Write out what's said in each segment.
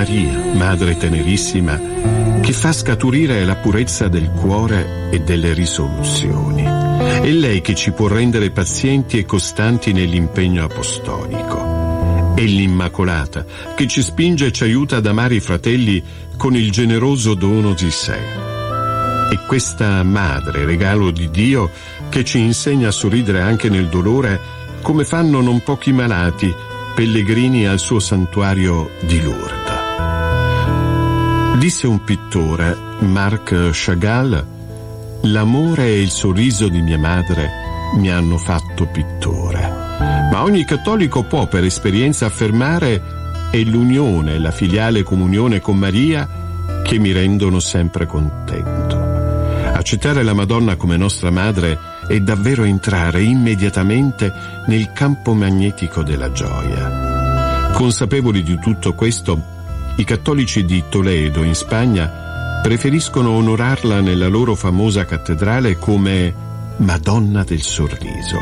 Maria, Madre tenerissima, che fa scaturire la purezza del cuore e delle risoluzioni. È lei che ci può rendere pazienti e costanti nell'impegno apostolico. È l'Immacolata che ci spinge e ci aiuta ad amare i fratelli con il generoso dono di sé. È questa Madre, regalo di Dio, che ci insegna a sorridere anche nel dolore, come fanno non pochi malati, pellegrini al suo santuario di Lourdes. Disse un pittore, Marc Chagall: l'amore e il sorriso di mia madre mi hanno fatto pittore. Ma ogni cattolico può per esperienza affermare: è l'unione e la filiale comunione con Maria che mi rendono sempre contento. Accettare la Madonna come nostra madre è davvero entrare immediatamente nel campo magnetico della gioia. Consapevoli di tutto questo, i cattolici di Toledo, in Spagna, preferiscono onorarla nella loro famosa cattedrale come Madonna del Sorriso.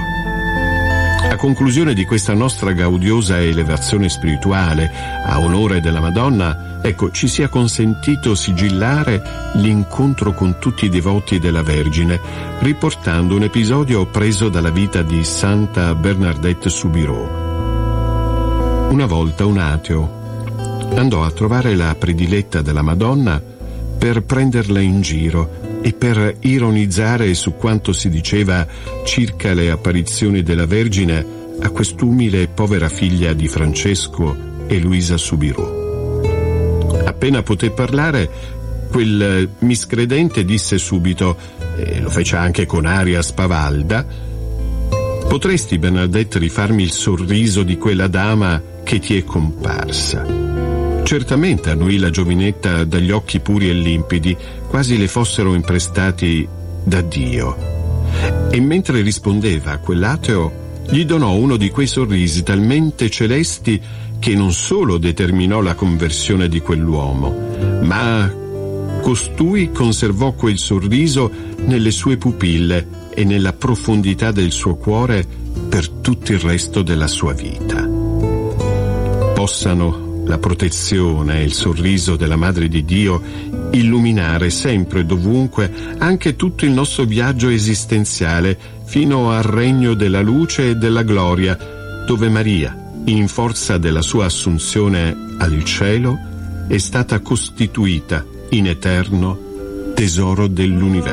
A conclusione di questa nostra gaudiosa elevazione spirituale a onore della Madonna, ecco, ci sia consentito sigillare l'incontro con tutti i devoti della Vergine, riportando un episodio preso dalla vita di Santa Bernadette Soubirous. Una volta un ateo andò a trovare la prediletta della Madonna per prenderla in giro e per ironizzare su quanto si diceva circa le apparizioni della Vergine a quest'umile e povera figlia di Francesco e Luisa Soubirous. Appena poté parlare, quel miscredente disse subito, e lo fece anche con aria spavalda: potresti, Bernadette, rifarmi il sorriso di quella dama che ti è comparsa? Certamente, annuì la giovinetta dagli occhi puri e limpidi, quasi le fossero imprestati da Dio. E mentre rispondeva a quell'ateo, gli donò uno di quei sorrisi talmente celesti che non solo determinò la conversione di quell'uomo, ma costui conservò quel sorriso nelle sue pupille e nella profondità del suo cuore per tutto il resto della sua vita. Possano la protezione e il sorriso della Madre di Dio illuminare sempre e dovunque anche tutto il nostro viaggio esistenziale fino al regno della luce e della gloria, dove Maria, in forza della sua assunzione al cielo, è stata costituita in eterno tesoro dell'universo.